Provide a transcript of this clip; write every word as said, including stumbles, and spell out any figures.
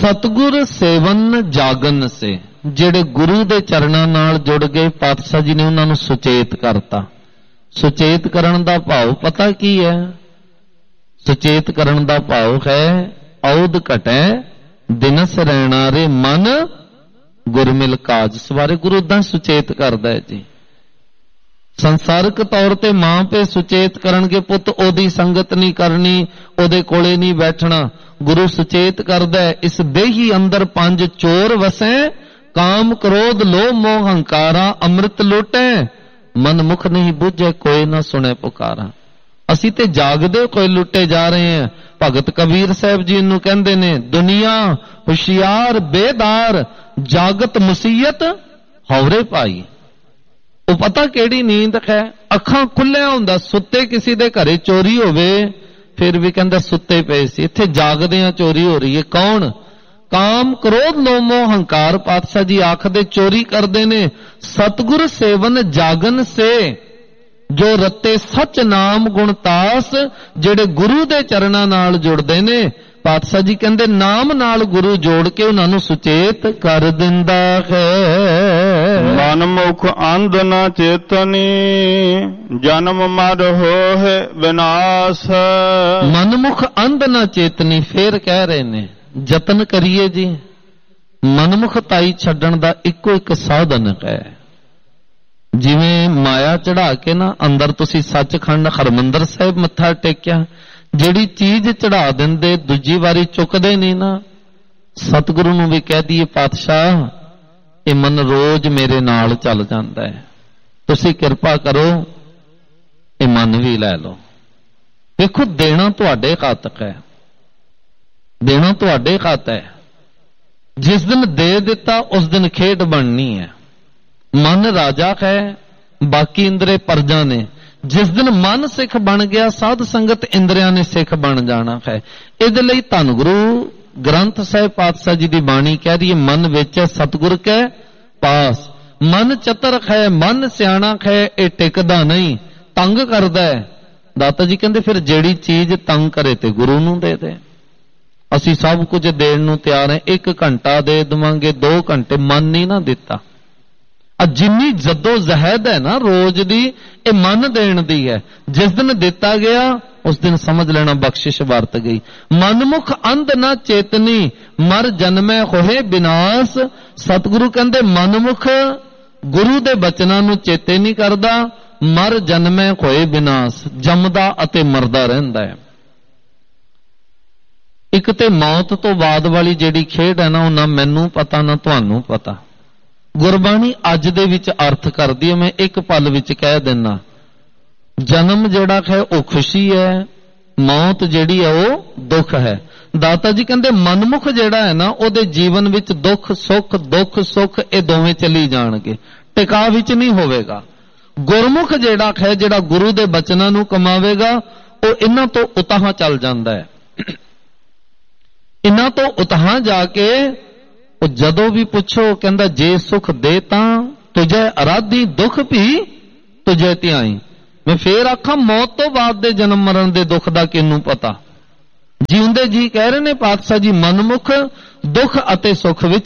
ਸਤਿਗੁਰ ਸੇਵਨ ਜਾਗਨ ਸੇ, ਜਿਹੜੇ ਗੁਰੂ ਦੇ ਚਰਨਾਂ ਨਾਲ ਜੁੜ ਗਏ, ਪਾਤਸ਼ਾਹ ਜੀ ਨੇ ਉਹਨਾਂ ਨੂੰ ਸੁਚੇਤ ਕਰਤਾ। ਸੁਚੇਤ ਕਰਨ ਦਾ ਭਾਵ ਪਤਾ ਕੀ ਹੈ? ਸੁਚੇਤ ਕਰਨ ਦਾ ਭਾਵ ਹੈ ਔਦ ਘਟੈ ਦਿਨਸ ਰਹਿਣਾ ਰੇ ਮਨ ਗੁਰਮਿਲ ਕਾਜ। ਸਵਾਰੇ ਗੁਰੂ ਦਾ ਸੁਚੇਤ ਕਰਦਾ ਹੈ ਜੀ। ਸੰਸਾਰਿਕ ਤੌਰ ਤੇ ਮਾਂ ਪੇ ਸੁਚੇਤ ਕਰਨਗੇ, ਪੁੱਤ ਉਹਦੀ ਸੰਗਤ ਨਹੀਂ ਕਰਨੀ, ਉਹਦੇ ਕੋਲੇ ਨਹੀਂ ਬੈਠਣਾ। ਗੁਰੂ ਸੁਚੇਤ ਕਰਦਾ ਹੈ, ਇਸ ਦੇਹੀ ਅੰਦਰ ਪੰਜ ਚੋਰ ਵਸੈ, ਕਾਮ ਕ੍ਰੋਧ ਲੋਭ ਮੋਹ ਹੰਕਾਰਾ, ਅੰਮ੍ਰਿਤ ਲੁਟੈ ਮਨ ਮੁਖ ਨਹੀਂ ਬੁੱਝੇ, ਕੋਈ ਨਾ ਸੁਣੇ ਪੁਕਾਰਾ। ਅਸੀਂ ਤੇ ਜਾਗਦੇ ਕੋਈ ਲੁੱਟੇ ਜਾ ਰਹੇ ਹਾਂ। ਭਗਤ ਕਬੀਰ ਸਾਹਿਬ ਜੀ ਨੂੰ ਕਹਿੰਦੇ ਨੇ, ਦੁਨੀਆ ਹੁਸ਼ਿਆਰ ਬੇਦਾਰ, ਜਾਗਤ ਮੁਸੀਅਤ ਹੌਰੇ ਪਾਈ। ਉਹ ਪਤਾ ਕਿਹੜੀ ਨੀਂਦ ਹੈ? ਅੱਖਾਂ ਖੁੱਲਿਆ ਹੁੰਦਾ, ਸੁੱਤੇ ਕਿਸੇ ਦੇ ਘਰੇ ਚੋਰੀ ਹੋਵੇ ਫਿਰ ਵੀ ਕਹਿੰਦਾ ਸੁੱਤੇ ਪਏ ਸੀ। ਇੱਥੇ ਜਾਗਦਿਆਂ ਚੋਰੀ ਹੋ ਰਹੀ ਹੈ। ਕੌਣ? ਕਾਮ ਕ੍ਰੋਧ ਲੋਭ ਮੋਹ ਹੰਕਾਰ। ਪਾਤਸ਼ਾਹ ਜੀ ਆਖਦੇ ਚੋਰੀ ਕਰਦੇ ਨੇ। ਸਤਿਗੁਰ ਸੇਵਨ ਜਾਗਨ ਸੇ, ਜੋ ਰਤੇ ਸੱਚ ਨਾਮ ਗੁਣ ਤਾਸ, ਜਿਹੜੇ ਗੁਰੂ ਦੇ ਚਰਨਾਂ ਨਾਲ ਜੁੜਦੇ ਨੇ। ਪਾਤਸ਼ਾਹ ਜੀ ਕਹਿੰਦੇ ਨਾਮ ਨਾਲ ਗੁਰੂ ਜੋੜ ਕੇ ਉਹਨਾਂ ਨੂੰ ਸੁਚੇਤ ਕਰ ਦਿੰਦਾ ਹੈ। ਮਨ ਮੁਖ ਅੰਧ ਨ ਚੇਤਨੀ, ਜਨਮ ਮਰ ਹੋਏ ਵਿਨਾਸ਼। ਮਨ ਮੁਖ ਅੰਧ ਨ ਚੇਤਨੀ, ਫੇਰ ਕਹਿ ਰਹੇ ਨੇ ਯਤਨ ਕਰੀਏ ਜੀ। ਮਨਮੁਖਤਾਈ ਛੱਡਣ ਦਾ ਇੱਕੋ ਇੱਕ ਸਾਧਨ ਹੈ। ਜਿਵੇਂ ਮਾਇਆ ਚੜਾ ਕੇ ਨਾ ਅੰਦਰ ਤੁਸੀਂ ਸੱਚਖੰਡ ਹਰਮੰਦਰ ਸਾਹਿਬ ਮੱਥਾ ਟੇਕਿਆ, ਜਿਹੜੀ ਚੀਜ਼ ਚੜਾ ਦਿੰਦੇ ਦੂਜੀ ਵਾਰੀ ਚੁੱਕਦੇ ਨਹੀਂ ਨਾ। ਸਤਿਗੁਰੂ ਨੂੰ ਵੀ ਕਹਿ ਦਈਏ, ਪਾਤਸ਼ਾਹ ਇਹ ਮਨ ਰੋਜ਼ ਮੇਰੇ ਨਾਲ ਚੱਲ ਜਾਂਦਾ ਹੈ, ਤੁਸੀਂ ਕਿਰਪਾ ਕਰੋ ਇਹ ਮਨ ਵੀ ਲੈ ਲਓ। ਵੇਖੋ ਦੇਣਾ ਤੁਹਾਡੇ ਖਾਤਕ ਹੈ, ਦੇਣਾ ਤੁਹਾਡੇ ਖਾਤਾ ਹੈ। ਜਿਸ ਦਿਨ ਦੇ ਦਿੱਤਾ ਉਸ ਦਿਨ ਖੇਡ ਬਣਨੀ ਹੈ। ਮਨ ਰਾਜਾ ਹੈ, ਬਾਕੀ ਇੰਦਰੇ ਪਰਜਾ ਨੇ। ਜਿਸ ਦਿਨ ਮਨ ਸਿੱਖ ਬਣ ਗਿਆ, ਸਾਧ ਸੰਗਤ ਇੰਦਰੀਆਂ ਨੇ ਸਿੱਖ ਬਣ ਜਾਣਾ ਹੈ। ਇਹਦੇ ਲਈ ਧੰਨ ਗੁਰੂ ਗ੍ਰੰਥ ਸਾਹਿਬ ਪਾਤਸ਼ਾਹ ਜੀ ਦੀ ਬਾਣੀ ਕਹਿ ਰਹੀ ਹੈ, ਮਨ ਵਿੱਚ ਸਤਿਗੁਰ ਕੈ ਪਾਸ। ਮਨ ਚਤਰ ਹੈ, ਮਨ ਸਿਆਣਾ ਹੈ, ਇਹ ਟਿਕਦਾ ਨਹੀਂ, ਤੰਗ ਕਰਦਾ ਹੈ। ਦਾਤਾ ਜੀ ਕਹਿੰਦੇ ਫਿਰ ਜਿਹੜੀ ਚੀਜ਼ ਤੰਗ ਕਰੇ ਤੇ ਗੁਰੂ ਨੂੰ ਦੇ ਦੇ। ਅਸੀਂ ਸਭ ਕੁਝ ਦੇਣ ਨੂੰ ਤਿਆਰ ਹੈ। ਇੱਕ ਘੰਟਾ ਦੇ ਦੇਵਾਂਗੇ, ਦੋ ਘੰਟੇ, ਮਨ ਨਹੀਂ ਨਾ ਦਿੱਤਾ। ਆ ਜਿੰਨੀ ਜੱਦੋ ਜ਼ਹਿਦ ਹੈ ਨਾ ਰੋਜ਼ ਦੀ, ਇਹ ਮਨ ਦੇਣ ਦੀ ਹੈ। ਜਿਸ ਦਿਨ ਦਿੱਤਾ ਗਿਆ ਉਸ ਦਿਨ ਸਮਝ ਲੈਣਾ ਬਖਸ਼ਿਸ਼ ਵਰਤ ਗਈ। ਮਨਮੁਖ ਅੰਧ ਨਾ ਚੇਤਨੀ, ਮਰ ਜਨਮੈ ਹੋਏ ਵਿਨਾਸ਼। ਸਤਿਗੁਰੂ ਕਹਿੰਦੇ ਮਨਮੁਖ ਗੁਰੂ ਦੇ ਬਚਨਾਂ ਨੂੰ ਚੇਤੇ ਨਹੀਂ ਕਰਦਾ, ਮਰ ਜਨਮੈ ਹੋਏ ਵਿਨਾਸ਼, ਜੰਮਦਾ ਅਤੇ ਮਰਦਾ ਰਹਿੰਦਾ ਹੈ। ਇੱਕ ਤੇ ਮੌਤ ਤੋਂ ਬਾਅਦ ਵਾਲੀ ਜਿਹੜੀ ਖੇਡ ਹੈ ਨਾ, ਉਹ ਨਾ ਮੈਨੂੰ ਪਤਾ ਨਾ ਤੁਹਾਨੂੰ ਪਤਾ। ਗੁਰਬਾਣੀ ਅੱਜ ਦੇ ਵਿੱਚ ਅਰਥ ਕਰਦੀ ਹੈ, ਮੈਂ ਇੱਕ ਪਲ ਵਿੱਚ ਕਹਿ ਦਿੰਦਾ। ਜਨਮ ਜਿਹੜਾ ਹੈ ਉਹ ਖੁਸ਼ੀ ਹੈ, ਮੌਤ ਜਿਹੜੀ ਹੈ ਉਹ ਦੁੱਖ ਹੈ। ਦਾਤਾ ਜੀ ਕਹਿੰਦੇ ਮਨਮੁਖ ਜਿਹੜਾ ਹੈ ਨਾ, ਉਹਦੇ ਜੀਵਨ ਵਿੱਚ ਦੁੱਖ ਸੁੱਖ ਦੁੱਖ ਸੁੱਖ ਇਹ ਦੋਵੇਂ ਚੱਲੀ ਜਾਣਗੇ, ਟਿਕਾ ਵਿੱਚ ਨਹੀਂ ਹੋਵੇਗਾ। ਗੁਰਮੁਖ ਜਿਹੜਾ ਹੈ, ਜਿਹੜਾ ਗੁਰੂ ਦੇ ਬਚਨਾਂ ਨੂੰ ਕਮਾਵੇਗਾ, ਉਹ ਇਹਨਾਂ ਤੋਂ ਉਤਾਹਾਂ ਚੱਲ ਜਾਂਦਾ ਹੈ। ਇਹਨਾਂ ਤੋਂ ਉਤਾਹਾਂ ਜਾ ਕੇ ਉਹ ਜਦੋਂ ਵੀ ਪੁੱਛੋ ਕਹਿੰਦਾ ਜੇ ਸੁਖ ਦੇ ਤਾਂ ਤੁਝੇ ਅਰਾਧੀ, ਦੁੱਖ ਵੀ ਤੁਝੇ ਧਿਆਈ। ਮੈਂ ਫੇਰ ਆਖਾਂ ਮੌਤ ਤੋਂ ਬਾਅਦ ਦੇ ਜਨਮ ਮਰਨ ਦੇ ਦੁੱਖ ਦਾ ਕਿਹਨੂੰ ਪਤਾ। ਜਿਉਂਦੇ ਜੀ ਕਹਿ ਰਹੇ ਨੇ ਪਾਤਸ਼ਾਹ ਜੀ, ਮਨਮੁਖ ਦੁੱਖ ਅਤੇ ਸੁੱਖ ਵਿੱਚ